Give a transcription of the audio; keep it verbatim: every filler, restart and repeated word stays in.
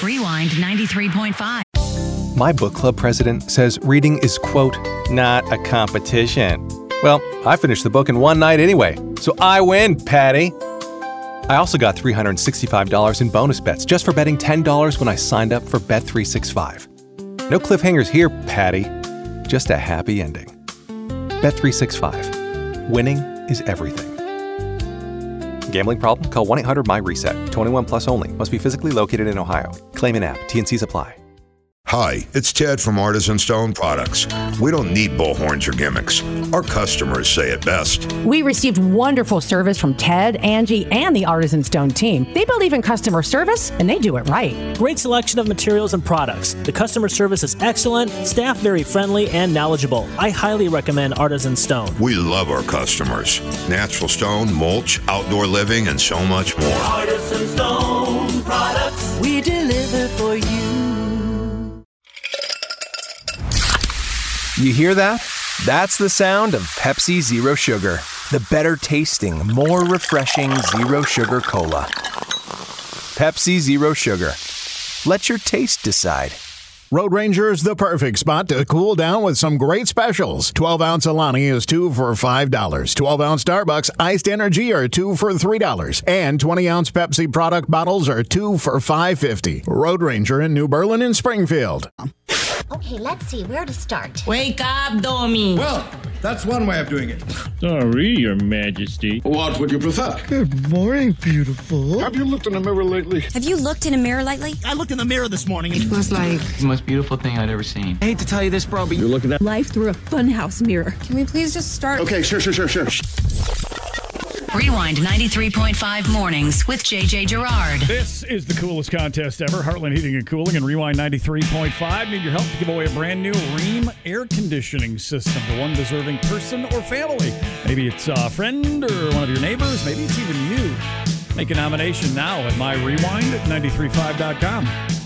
Rewind ninety-three point five. My book club president says reading is, quote, not a competition. Well, I finished the book in one night anyway, so I win, Patty. I also got three hundred sixty-five dollars in bonus bets just for betting ten dollars when I signed up for Bet three sixty-five. No cliffhangers here, Patty. Just a happy ending. Bet three sixty-five. Winning is everything. Gambling problem? Call one eight hundred my reset. twenty-one plus only. Must be physically located in Ohio. Claim in app. T and Cs apply. Hi, it's Ted from Artisan Stone Products. We don't need bullhorns or gimmicks. Our customers say it best. We received wonderful service from Ted, Angie, and the Artisan Stone team. They believe in customer service, and they do it right. Great selection of materials and products. The customer service is excellent, staff very friendly and knowledgeable. I highly recommend Artisan Stone. We love our customers. Natural stone, mulch, outdoor living, and so much more. Artisan Stone Products. We deliver for you. You hear that? That's the sound of Pepsi Zero Sugar. The better tasting, more refreshing Zero Sugar Cola. Pepsi Zero Sugar. Let your taste decide. Road Ranger is the perfect spot to cool down with some great specials. twelve ounce Alani is two for five dollars. twelve ounce Starbucks Iced Energy are two for three dollars. And twenty ounce Pepsi product bottles are two for five fifty. Road Ranger in New Berlin and Springfield. Okay, let's see where to start. Wake up, Domi. Well, that's one way of doing it. Sorry, Your Majesty. What would you prefer? Good morning, beautiful. Have you looked in a mirror lately? Have you looked in a mirror lately? I looked in the mirror this morning. It was like the most beautiful thing I'd ever seen. I hate to tell you this, bro, but you're looking at life through a funhouse mirror. Can we please just start? Okay, sure, sure, sure, sure. Rewind ninety-three point five mornings with J J Gerard. This is the coolest contest ever. Heartland Heating and Cooling and Rewind ninety-three point five need your help to give away a brand new Rheem air conditioning system to one deserving person or family. Maybe it's a friend or one of your neighbors. Maybe it's even you. Make a nomination now at my rewind at nine three five dot com.